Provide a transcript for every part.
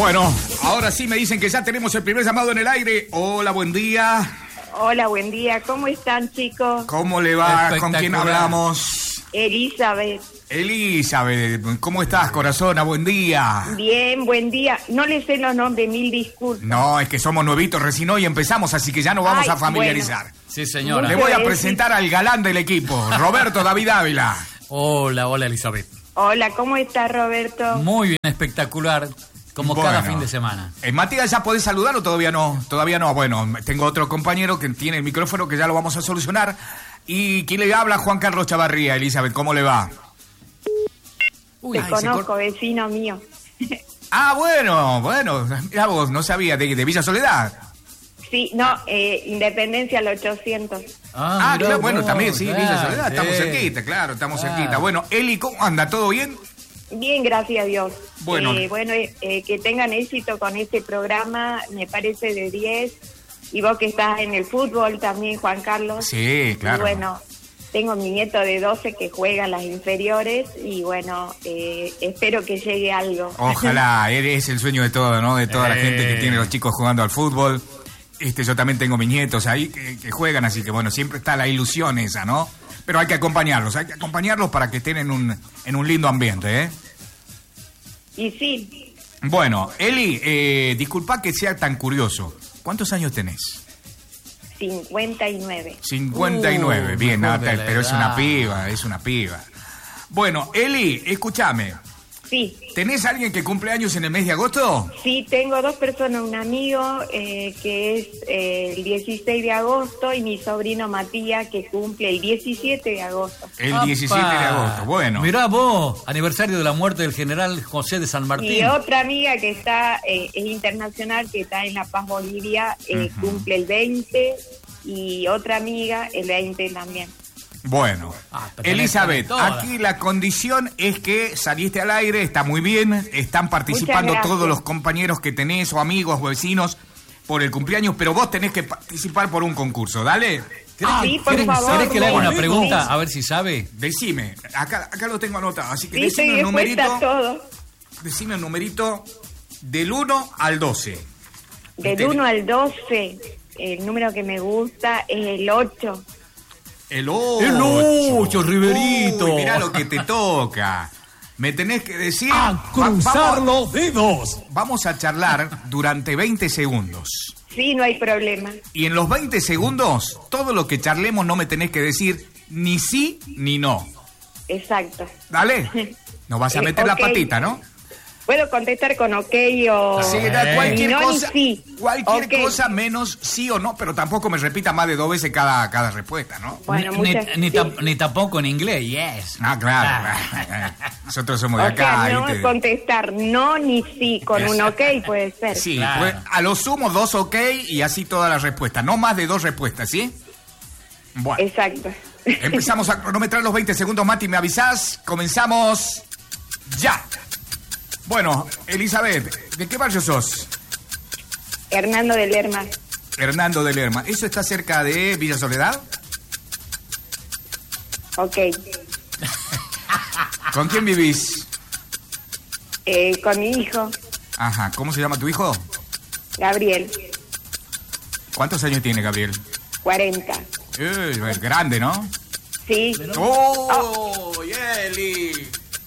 Bueno, ahora sí me dicen que ya tenemos el primer llamado en el aire. Hola, buen día. Hola, buen día. ¿Cómo están, chicos? ¿Cómo le va? ¿Con quién hablamos? Elizabeth. Elizabeth, ¿cómo estás, corazona? Buen día. Bien, buen día. No le sé los nombres, mil disculpas. No, es que somos nuevitos, recién hoy empezamos, así que ya nos vamos a familiarizar. Bueno. Sí, señora. Le voy a presentar al galán del equipo, Roberto David Ávila. Hola, Elizabeth. Hola, ¿cómo está, Roberto? Muy bien, espectacular, como cada fin de semana. Matías, ¿ya podés saludar o todavía no? Todavía no. Bueno, tengo otro compañero que tiene el micrófono que ya lo vamos a solucionar. ¿Y quién le habla? Juan Carlos Chavarría. Elizabeth, ¿cómo le va? Te conozco, vecino mío. Ah, bueno, mirá vos, no sabía, de Villa Soledad. Sí, no, Independencia al 800. Claro, bueno, también, sí, claro, Villa Soledad, sí. estamos cerquita, claro, estamos Claro. cerquita. Bueno, Eli, ¿cómo anda? ¿Todo bien? Bien, gracias a Dios. Bueno. Que tengan éxito con este programa, me parece de 10. Y vos que estás en el fútbol también, Juan Carlos. Sí, claro. Y bueno, tengo mi nieto de 12 que juega las inferiores y bueno, espero que llegue algo. Ojalá, es el sueño de todo, ¿no? De toda la gente que tiene los chicos jugando al fútbol. Yo también tengo mis nietos ahí que juegan, así que bueno, siempre está la ilusión esa, ¿no? Pero hay que acompañarlos para que estén en un lindo ambiente, ¿eh? Y sí. Bueno, Eli, disculpa que sea tan curioso. ¿Cuántos años tenés? 59. 59, bien, mejor nada, de la pero edad. es una piba. Bueno, Eli, escúchame. Sí. ¿Tenés alguien que cumple años en el mes de agosto? Sí, tengo dos personas, un amigo que es el 16 de agosto y mi sobrino Matías que cumple el 17 de agosto. El 17 de agosto, bueno. Mirá vos, aniversario de la muerte del general José de San Martín. Y otra amiga que está, es internacional, que está en La Paz, Bolivia, cumple el 20 y otra amiga el 20 también. Bueno, Elizabeth, todas. aquí la condición es que saliste al aire, está muy bien, están participando todos los compañeros que tenés o amigos o vecinos por el cumpleaños, pero vos tenés que participar por un concurso, ¿dale? Sí, por favor. ¿Querés que le haga una pregunta? Sí. A ver si sabe. Decime, acá lo tengo anotado, así que Viste decime que un numerito, todo. decime un numerito del 1 al 12. Del 1 al 12, el número que me gusta es el 8. El 8. El 8, Riverito. Uy, mirá lo que te toca. Me tenés que decir... A cruzar los dedos. Vamos a charlar durante 20 segundos. Sí, no hay problema. Y en los 20 segundos, todo lo que charlemos no me tenés que decir ni sí ni no. Exacto. ¿Dale? Nos vas a meter la ok. patita, ¿no? ¿Puedo contestar con ok o...? Sí, cualquier ni no, cosa, ni sí. cualquier Ok. cosa menos sí o no, pero tampoco me repita más de 2 veces cada respuesta, ¿no? Bueno, Ni tampoco en inglés, yes. Ah, claro. Nosotros somos de O acá. sea, no ¿viste? contestar no ni sí, con un ok puede ser. Sí, Claro. pues, a lo sumo 2 ok y así todas las respuestas. No más de 2 respuestas, ¿sí? Bueno, Exacto. empezamos a cronometrar los 20 segundos, Mati, ¿me avisás? Comenzamos ya. Bueno, Elizabeth, ¿de qué barrio sos? Hernando de Lerma. Hernando de Lerma. ¿Eso está cerca de Villa Soledad? Ok. ¿Con quién vivís? Con mi hijo, Ajá, ¿cómo se llama tu hijo? Gabriel, ¿Cuántos años tiene Gabriel? 40. Es grande, ¿no? Sí. ¡Oh! ¡Eli!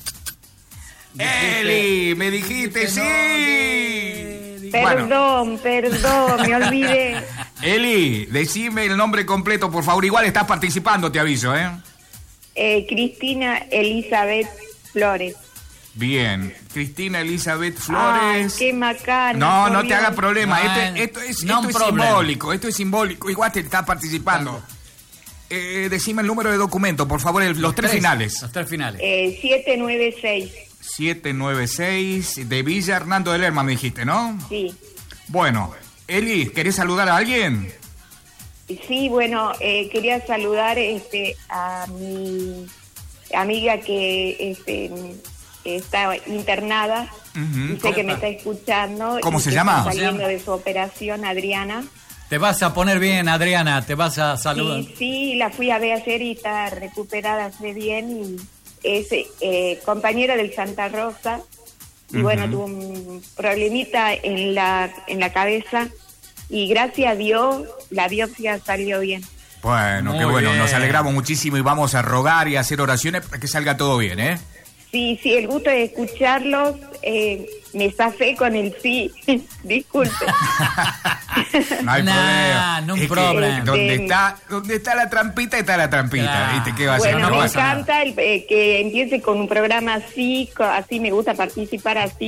¡Eli! ¡Me dijiste sí! Perdón, me olvidé. Eli, decime el nombre completo, por favor. Igual estás participando, te aviso, ¿eh? Cristina Elizabeth Flores. Bien. Cristina Elizabeth Flores. Ay, qué macana. No, por no te Dios. hagas problema. No, Esto es no problem. simbólico. Esto es simbólico. Igual te estás participando. Decime el número de documento, por favor, los tres finales. Los 3 finales. 796. 796 de Villa Hernando de Lerma, me dijiste, ¿no? Sí. Bueno, Eli, ¿querés saludar a alguien? Sí, bueno, quería saludar a mi amiga que está internada. Y sé que me está escuchando. ¿Cómo y se que llama? está saliendo de su operación, Adriana. Te vas a poner bien, Adriana, te vas a saludar. Sí, la fui a ver ayer y está recuperada, hace bien. Y es compañera del Santa Rosa y bueno, tuvo un problemita en la cabeza y gracias a Dios la biopsia salió bien. Bueno, Muy qué bueno, bien. nos alegramos muchísimo y vamos a rogar y a hacer oraciones para que salga todo bien, ¿eh? Sí, el gusto de escucharlos, me zafé con el sí, disculpe. No hay problema. No hay Es que problema. donde está la trampita, está la trampita. Claro. ¿Viste qué va a hacer? Bueno, No me pasa nada. encanta que empiece con un programa así, así me gusta participar así.